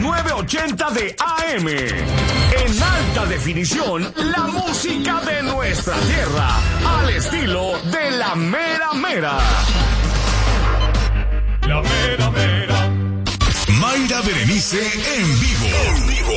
980 de AM. En alta definición, la música de nuestra tierra, al estilo de la mera mera. La mera mera. Mayra Berenice en vivo.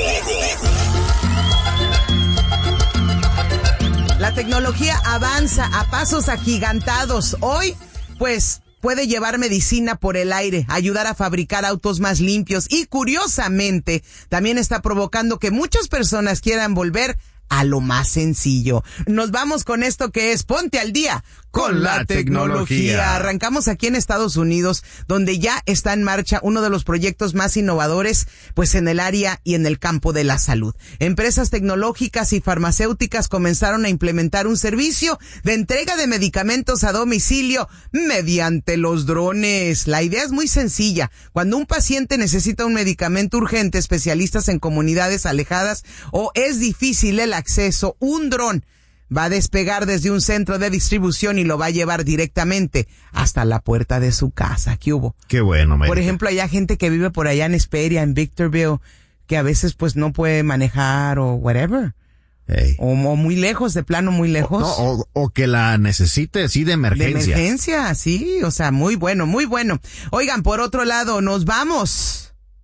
La tecnología avanza a pasos agigantados. Hoy, pues, puede llevar medicina por el aire, ayudar a fabricar autos más limpios y, curiosamente, también está provocando que muchas personas quieran volver a lo más sencillo. Nos vamos con esto que es Ponte al Día con la tecnología. Arrancamos aquí en Estados Unidos, donde ya está en marcha uno de los proyectos más innovadores, pues en el área y en el campo de la salud. Empresas tecnológicas y farmacéuticas comenzaron a implementar un servicio de entrega de medicamentos a domicilio mediante los drones. La idea es muy sencilla. Cuando un paciente necesita un medicamento urgente, especialistas en comunidades alejadas o es difícil el acceso, un dron va a despegar desde un centro de distribución y lo va a llevar directamente hasta la puerta de su casa. ¿Qué hubo? Qué bueno, América. Por ejemplo, hay gente que vive por allá en Hesperia, en Victorville, que a veces pues no puede manejar o whatever. Hey. O muy lejos, de plano muy lejos. O que la necesite, sí, de emergencia. De emergencia, sí, o sea, muy bueno, muy bueno. Oigan, por otro lado, nos vamos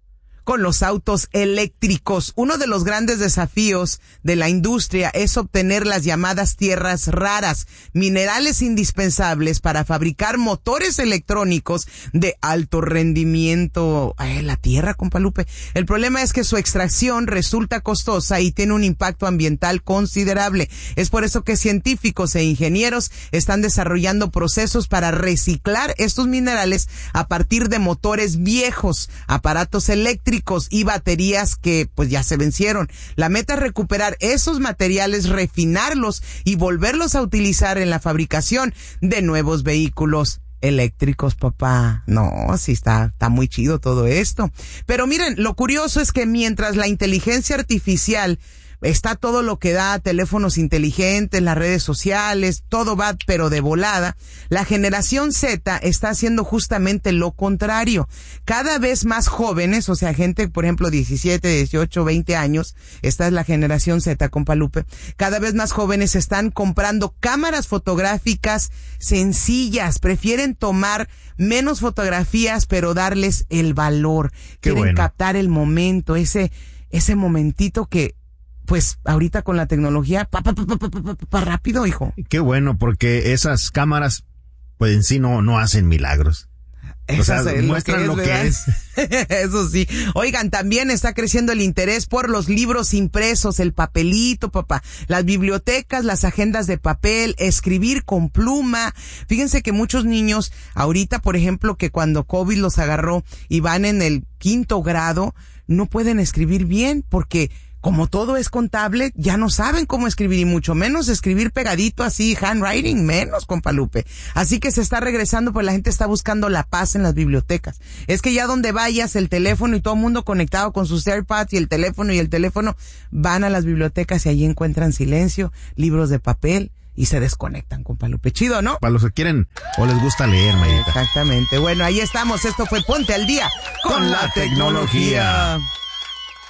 con los autos eléctricos. Uno de los grandes desafíos de la industria es obtener las llamadas tierras raras, minerales indispensables para fabricar motores electrónicos de alto rendimiento. La tierra, compa Lupe. El problema es que su extracción resulta costosa y tiene un impacto ambiental considerable. Es por eso que científicos e ingenieros están desarrollando procesos para reciclar estos minerales a partir de motores viejos, aparatos eléctricos y baterías que pues ya se vencieron. La meta es recuperar esos materiales, refinarlos y volverlos a utilizar en la fabricación de nuevos vehículos eléctricos, papá. No, sí está muy chido todo esto. Pero miren, lo curioso es que mientras la inteligencia artificial está todo lo que da, teléfonos inteligentes, las redes sociales, todo va pero de volada, la generación Z está haciendo justamente lo contrario. Cada vez más jóvenes, o sea, gente, por ejemplo, 17, 18, 20 años, esta es la generación Z, compa Lupe, cada vez más jóvenes están comprando cámaras fotográficas sencillas, prefieren tomar menos fotografías, pero darles el valor. Quieren captar el momento, ese momentito que pues ahorita con la tecnología, rápido, hijo. Qué bueno, porque esas cámaras, pues en sí no hacen milagros. O sea, muestran lo que es. Eso sí. Oigan, también está creciendo el interés por los libros impresos, el papelito, papá. Las bibliotecas, las agendas de papel, escribir con pluma. Fíjense que muchos niños, ahorita, por ejemplo, que cuando COVID los agarró y van en el 5º grado, no pueden escribir bien porque como todo es contable, ya no saben cómo escribir y mucho menos escribir pegadito así, handwriting, menos, compa Lupe. Así que se está regresando, pues la gente está buscando la paz en las bibliotecas. Es que ya donde vayas, el teléfono y todo el mundo conectado con sus AirPods y el teléfono, van a las bibliotecas y allí encuentran silencio, libros de papel y se desconectan, compa Lupe. Chido, ¿no? Para los que quieren o les gusta leer, Mayita. Exactamente. Bueno, ahí estamos. Esto fue Ponte al Día con la tecnología.